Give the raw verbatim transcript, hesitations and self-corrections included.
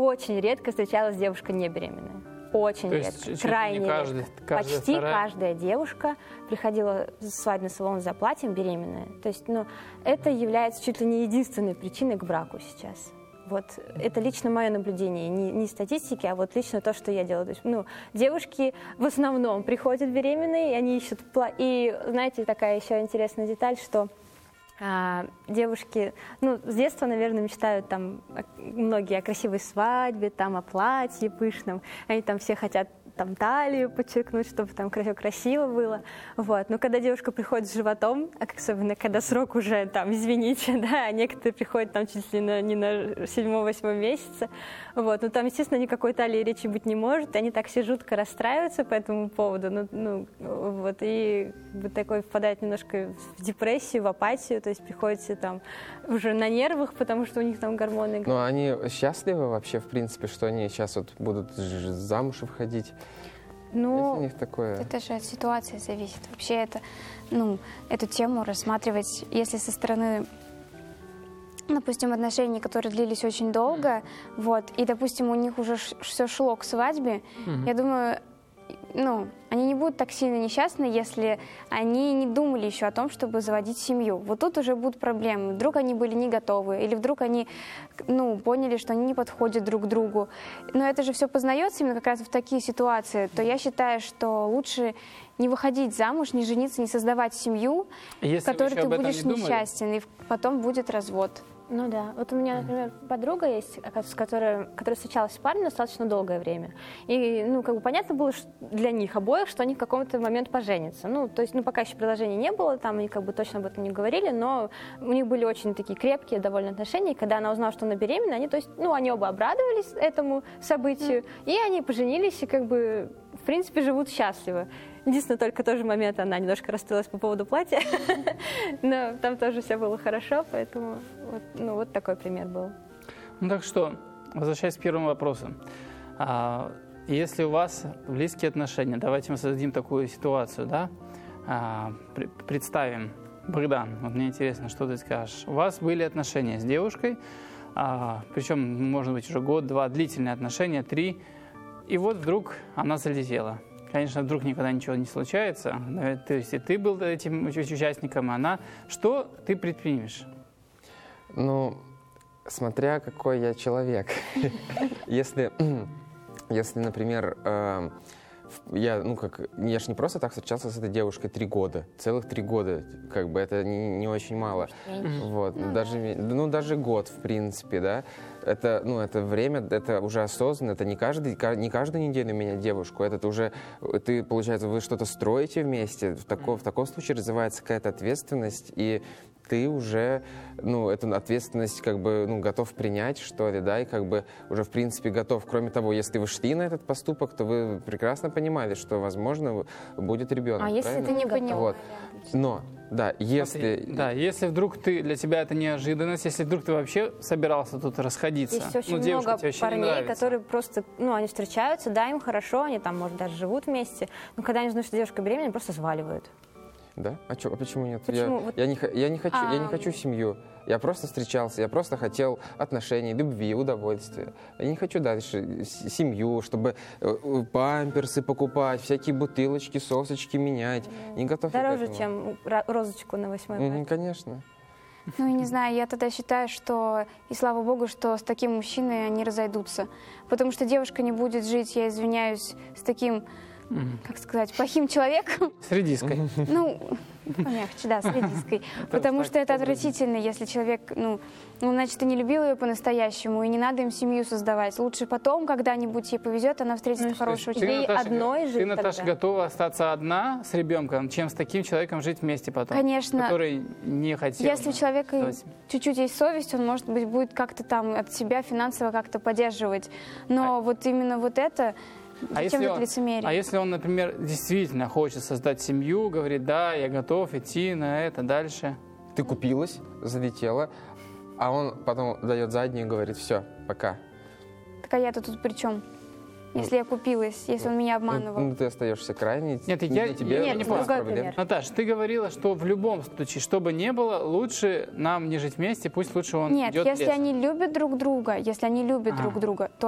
очень редко встречалась девушка не беременная. Очень То редко, есть, крайне не каждый, редко. каждая Почти вторая... каждая девушка приходила в свадебный салон за платьем беременная. То есть, ну, это является чуть ли не единственной причиной к браку сейчас. Вот это лично мое наблюдение, не, не статистики, а вот лично то, что я делаю. То есть, ну, девушки в основном приходят беременные, и они ищут платье. И, знаете, такая еще интересная деталь, что а, девушки, ну, с детства, наверное, мечтают там многие о красивой свадьбе, там о платье пышном. Они там все хотят там талию подчеркнуть, чтобы там красиво, красиво было. Вот. Но когда девушка приходит с животом, а особенно когда срок уже там, извините, да, а некоторые приходят там чуть ли на, не на седьмом-восьмом месяце, вот. Но там, естественно, никакой талии речи быть не может, они так все жутко расстраиваются по этому поводу, ну, ну вот, и вот такой впадает немножко в депрессию, в апатию, то есть приходится там уже на нервах, потому что у них там гормоны. Но они счастливы вообще, в принципе, что они сейчас вот будут замуж выходить? Ну, у них такое... Это же от ситуации зависит. Вообще это, ну, эту тему рассматривать, если со стороны, допустим, отношений, которые длились очень долго, вот, и, допустим, у них уже все шло к свадьбе, mm-hmm. я думаю, ну, они не будут так сильно несчастны, если они не думали еще о том, чтобы заводить семью. Вот тут уже будут проблемы. Вдруг они были не готовы, или вдруг они, ну, поняли, что они не подходят друг к другу. Но это же все познается именно как раз в такие ситуации. То я считаю, что лучше не выходить замуж, не жениться, не создавать семью, в которой ты будешь несчастен, и потом будет развод. Ну да. Вот у меня, например, подруга есть, с которой, которая встречалась с парнем достаточно долгое время. И, ну, как бы понятно было для них обоих, что они в каком-то момент поженятся. Ну, то есть, ну, пока еще предложения не было, там они как бы точно об этом не говорили, но у них были очень такие крепкие довольно отношения. И когда она узнала, что она беременна, они, то есть, ну, они оба обрадовались этому событию, и они поженились и как бы, в принципе, живут счастливо. Единственное, только тот же момент она немножко расстроилась по поводу платья, но там тоже все было хорошо, поэтому вот, ну, вот такой пример был. Ну так что, возвращаясь к первому вопросу. А, если у вас близкие отношения, давайте мы создадим такую ситуацию, да? А, при, представим, Богдан, вот мне интересно, что ты скажешь. У вас были отношения с девушкой, а, причем, может быть, уже год, два, длительные отношения, три, и вот вдруг она залетела. Конечно, вдруг никогда ничего не случается. То есть и ты был этим участником, а она. Что ты предпримешь? Ну, смотря какой я человек. Если, если, например, я, ну, как, я ж не просто так встречался с этой девушкой три года. Целых три года, как бы, это не, не очень мало. Вот, ну, даже, да. ну, даже год, в принципе, да. Это, ну, это время, это уже осознанно, это не, каждый, не каждую неделю менять девушку, это уже, ты, получается, вы что-то строите вместе, в таком, в таком случае развивается какая-то ответственность, и ты уже, ну, эту ответственность, как бы, ну, готов принять, что ли, да, и как бы уже, в принципе, готов. Кроме того, если вы шли на этот поступок, то вы прекрасно понимали, что, возможно, будет ребенок. А если правильно? ты не понимаешь? Вот. Но, да, если... Смотри, да, если вдруг ты, для тебя это неожиданность, если вдруг ты вообще собирался тут расходиться, есть очень ну, девушка много тебе вообще парней, не нравится. которые просто, ну, они встречаются, да, им хорошо, они там, может, даже живут вместе, но когда они узнают, что девушка беременна, они просто сваливают. Да? А, чё, а почему нет? Почему? Я, Вот... я, не, я, не хочу, а... я не хочу семью. Я просто встречался, я просто хотел отношений, любви, удовольствия. Я не хочу дальше семью, чтобы памперсы покупать, всякие бутылочки, сосочки менять. Не готов Дороже, к этому. чем розочку на восьмой марта. Mm-hmm, конечно. Ну, я не знаю, я тогда считаю, что, и слава богу, что с таким мужчиной они разойдутся. Потому что девушка не будет жить, я извиняюсь, с таким, как сказать, плохим человеком. С редиской. Ну, помягче, да, с редиской. Потому что это отвратительно, если человек, ну, ну, значит, ты не любил ее по-настоящему, и не надо им семью создавать. Лучше потом, когда-нибудь ей повезет, она встретит Ну, хорошего Ты, человека. Наташа, одной жить ты, Наташа, тогда. готова остаться одна с ребенком, чем с таким человеком жить вместе потом? Конечно. Который не хотел. Если у человека Давайте. чуть-чуть есть совесть, он, может быть, будет как-то там от себя финансово как-то поддерживать. Но А- вот именно вот это... А Зачем если, это он, лицемерие? а если он, например, действительно хочет создать семью, говорит, да, я готов идти на это дальше. Ты купилась, залетела, а он потом дает заднюю и говорит, все, пока. Так а я-то тут при чем? Если я купилась, если он меня обманывал. Ну, ты остаешься крайней. Нет, не я- для тебя нет, без другой проблем. пример. Наташ, ты говорила, что в любом случае, что бы ни было, лучше нам не жить вместе, пусть лучше он Нет, идет если лесом. они любят друг друга, если они любят А. друг друга, то